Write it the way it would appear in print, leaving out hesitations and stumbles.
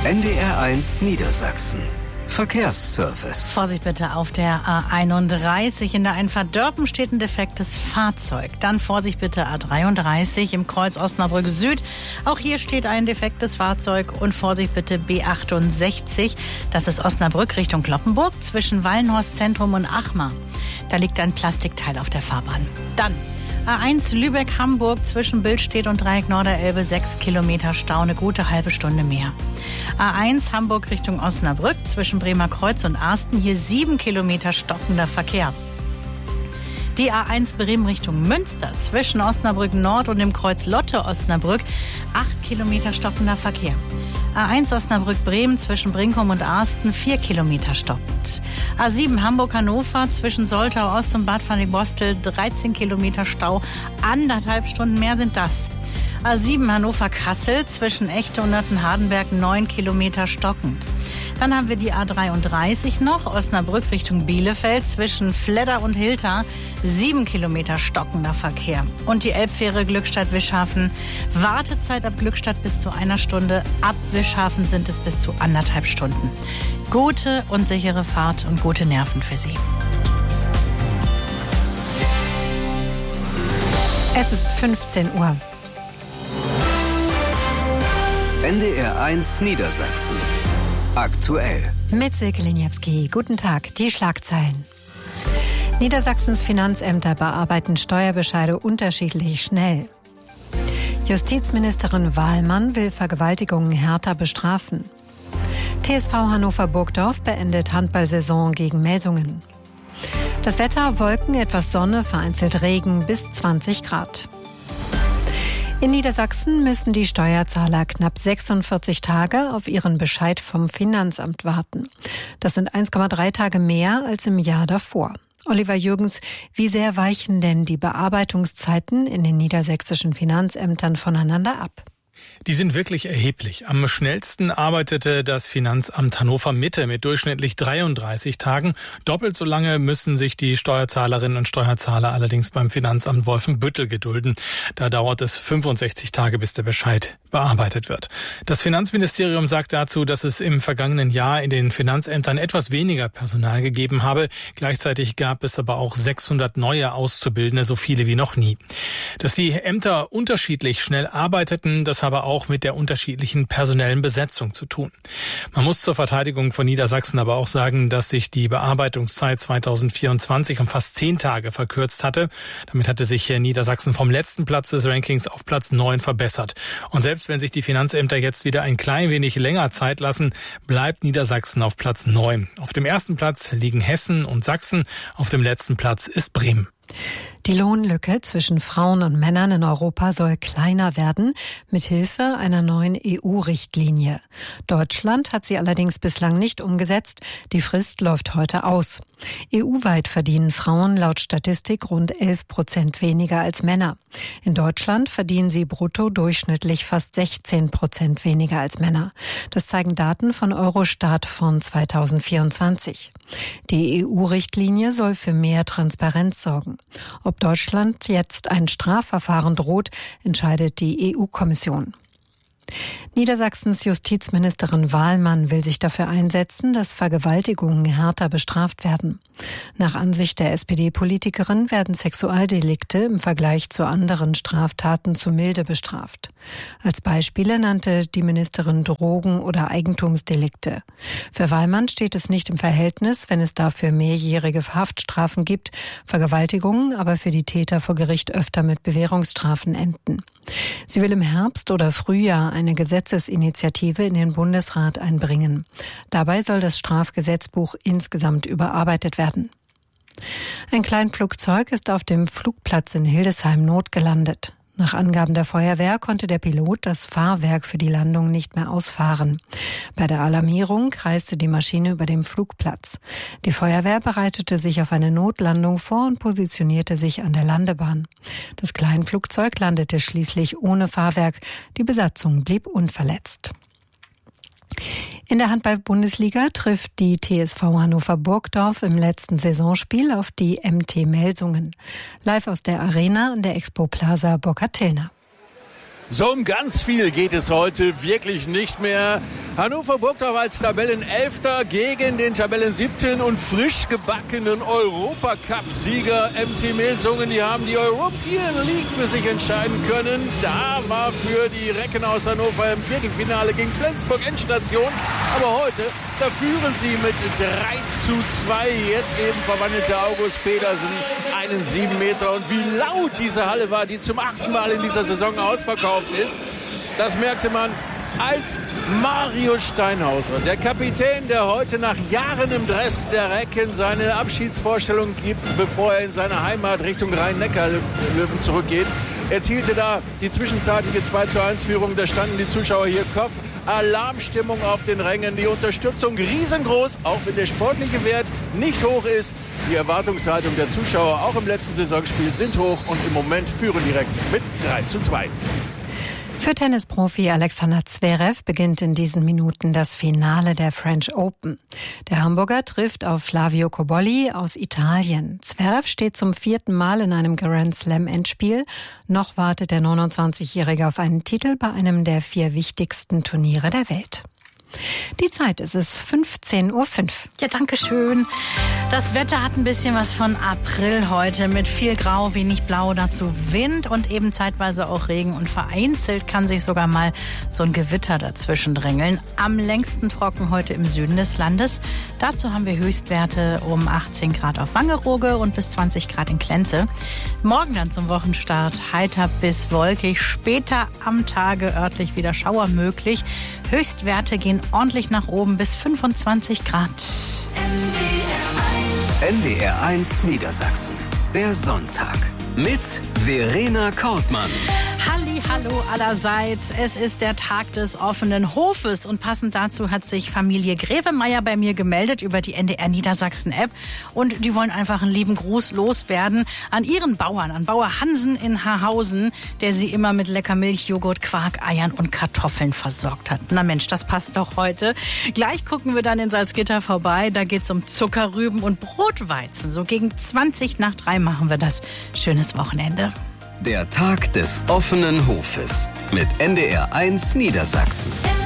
NDR1 Niedersachsen. Verkehrsservice. Vorsicht bitte auf der A31. In der Einfahrt Dörpen steht ein defektes Fahrzeug. Dann Vorsicht bitte A33 im Kreuz Osnabrück Süd. Auch hier steht ein defektes Fahrzeug. Und Vorsicht bitte B68. Das ist Osnabrück Richtung Cloppenburg zwischen Wallenhorst Zentrum und Achmar. Da liegt ein Plastikteil auf der Fahrbahn. Dann A1 Lübeck-Hamburg zwischen Billstedt und Dreieck Norderelbe 6 Kilometer Stau, eine gute halbe Stunde mehr. A1 Hamburg Richtung Osnabrück zwischen Bremer Kreuz und Arsten, hier 7 Kilometer stockender Verkehr. Die A1 Bremen Richtung Münster zwischen Osnabrück Nord und dem Kreuz Lotte Osnabrück 8 Kilometer stockender Verkehr. A1 Osnabrück-Bremen zwischen Brinkum und Arsten 4 Kilometer stockend. A7 Hamburg-Hannover zwischen Soltau Ost und Bad Falling-Bostel 13 Kilometer Stau, 1,5 Stunden mehr sind das. A7 Hannover-Kassel zwischen Echte und Nöthen-Hardenberg 9 Kilometer stockend. Dann haben wir die A33 noch, Osnabrück Richtung Bielefeld zwischen Fledder und Hilter 7 Kilometer stockender Verkehr. Und die Elbfähre Glückstadt-Wischhafen, Wartezeit ab Glückstadt bis zu 1 Stunde, ab Wischhafen sind es bis zu 1,5 Stunden. Gute und sichere Fahrt und gute Nerven für Sie. Es ist 15 Uhr. NDR1 Niedersachsen. Aktuell. Mit Silke Liniewski. Guten Tag. Die Schlagzeilen. Niedersachsens Finanzämter bearbeiten Steuerbescheide unterschiedlich schnell. Justizministerin Wahlmann will Vergewaltigungen härter bestrafen. TSV Hannover Burgdorf beendet Handballsaison gegen Melsungen. Das Wetter: Wolken, etwas Sonne, vereinzelt Regen bis 20 Grad. In Niedersachsen müssen die Steuerzahler knapp 46 Tage auf ihren Bescheid vom Finanzamt warten. Das sind 1,3 Tage mehr als im Jahr davor. Oliver Jürgens, wie sehr weichen denn die Bearbeitungszeiten in den niedersächsischen Finanzämtern voneinander ab? Die sind wirklich erheblich. Am schnellsten arbeitete das Finanzamt Hannover Mitte mit durchschnittlich 33 Tagen. Doppelt so lange müssen sich die Steuerzahlerinnen und Steuerzahler allerdings beim Finanzamt Wolfenbüttel gedulden. Da dauert es 65 Tage, bis der Bescheid bearbeitet wird. Das Finanzministerium sagt dazu, dass es im vergangenen Jahr in den Finanzämtern etwas weniger Personal gegeben habe. Gleichzeitig gab es aber auch 600 neue Auszubildende, so viele wie noch nie. Dass die Ämter unterschiedlich schnell arbeiteten, das habe auch mit der unterschiedlichen personellen Besetzung zu tun. Man muss zur Verteidigung von Niedersachsen aber auch sagen, dass sich die Bearbeitungszeit 2024 um fast 10 Tage verkürzt hatte. Damit hatte sich Niedersachsen vom letzten Platz des Rankings auf Platz 9 verbessert. Und selbst wenn sich die Finanzämter jetzt wieder ein klein wenig länger Zeit lassen, bleibt Niedersachsen auf Platz 9. Auf dem ersten Platz liegen Hessen und Sachsen, auf dem letzten Platz ist Bremen. Die Lohnlücke zwischen Frauen und Männern in Europa soll kleiner werden, mit Hilfe einer neuen EU-Richtlinie. Deutschland hat sie allerdings bislang nicht umgesetzt. Die Frist läuft heute aus. EU-weit verdienen Frauen laut Statistik rund 11% weniger als Männer. In Deutschland verdienen sie brutto durchschnittlich fast 16% weniger als Männer. Das zeigen Daten von Eurostat von 2024. Die EU-Richtlinie soll für mehr Transparenz sorgen. Ob Deutschland jetzt ein Strafverfahren droht, entscheidet die EU-Kommission. Niedersachsens Justizministerin Wahlmann will sich dafür einsetzen, dass Vergewaltigungen härter bestraft werden. Nach Ansicht der SPD-Politikerin werden Sexualdelikte im Vergleich zu anderen Straftaten zu milde bestraft. Als Beispiele nannte die Ministerin Drogen- oder Eigentumsdelikte. Für Wahlmann steht es nicht im Verhältnis, wenn es dafür mehrjährige Haftstrafen gibt, Vergewaltigungen aber für die Täter vor Gericht öfter mit Bewährungsstrafen enden. Sie will im Herbst oder Frühjahr eine Gesetzesinitiative in den Bundesrat einbringen. Dabei soll das Strafgesetzbuch insgesamt überarbeitet werden. Ein Kleinflugzeug ist auf dem Flugplatz in Hildesheim notgelandet. Nach Angaben der Feuerwehr konnte der Pilot das Fahrwerk für die Landung nicht mehr ausfahren. Bei der Alarmierung kreiste die Maschine über dem Flugplatz. Die Feuerwehr bereitete sich auf eine Notlandung vor und positionierte sich an der Landebahn. Das Kleinflugzeug landete schließlich ohne Fahrwerk. Die Besatzung blieb unverletzt. In der Handball-Bundesliga trifft die TSV Hannover Burgdorf im letzten Saisonspiel auf die MT Melsungen. Live aus der Arena an der Expo Plaza Burkhardt-Tillner. So um ganz viel geht es heute wirklich nicht mehr. Hannover Burgdorf als Tabellenelfter gegen den Tabellen-7. und frisch gebackenen Europacup-Sieger MT Melsungen. Die haben die European League für sich entscheiden können. Da war für die Recken aus Hannover im Viertelfinale gegen Flensburg Endstation. Aber heute, da führen sie mit 3:2. Jetzt eben verwandelte August Pedersen einen 7 Meter. Und wie laut diese Halle war, die zum 8. Mal in dieser Saison ausverkauft ist, das merkte man, als Mario Steinhauser, der Kapitän, der heute nach Jahren im Dress der Recken seine Abschiedsvorstellung gibt, bevor er in seine Heimat Richtung Rhein-Neckar-Löwen zurückgeht, erzielte da die zwischenzeitliche 2:1-Führung. Da standen die Zuschauer hier Kopf. Alarmstimmung auf den Rängen, die Unterstützung riesengroß, auch wenn der sportliche Wert nicht hoch ist. Die Erwartungshaltung der Zuschauer auch im letzten Saisonspiel sind hoch und im Moment führen die Recken mit 3:2. Für Tennisprofi Alexander Zverev beginnt in diesen Minuten das Finale der French Open. Der Hamburger trifft auf Flavio Cobolli aus Italien. Zverev steht zum 4. Mal in einem Grand Slam Endspiel. Noch wartet der 29-Jährige auf einen Titel bei einem der 4 wichtigsten Turniere der Welt. Die Zeit ist es 15:05 Uhr. Ja, danke schön. Das Wetter hat ein bisschen was von April heute mit viel Grau, wenig Blau, dazu Wind und eben zeitweise auch Regen. Und vereinzelt kann sich sogar mal so ein Gewitter dazwischen drängeln. Am längsten trocken heute im Süden des Landes. Dazu haben wir Höchstwerte um 18 Grad auf Wangerooge und bis 20 Grad in Klenze. Morgen dann zum Wochenstart heiter bis wolkig. Später am Tage örtlich wieder Schauer möglich. Höchstwerte gehen ordentlich nach oben bis 25 Grad. NDR 1 Niedersachsen. Der Sonntag mit Verena Kortmann. Hallo allerseits. Es ist der Tag des offenen Hofes und passend dazu hat sich Familie Grevemeier bei mir gemeldet über die NDR Niedersachsen App und die wollen einfach einen lieben Gruß loswerden an ihren Bauern, an Bauer Hansen in Haarhausen, der sie immer mit lecker Milch, Joghurt, Quark, Eiern und Kartoffeln versorgt hat. Na Mensch, das passt doch heute. Gleich gucken wir dann in Salzgitter vorbei. Da geht's um Zuckerrüben und Brotweizen. So gegen 2:20 machen wir das. Schönes Wochenende. Der Tag des offenen Hofes mit NDR 1 Niedersachsen.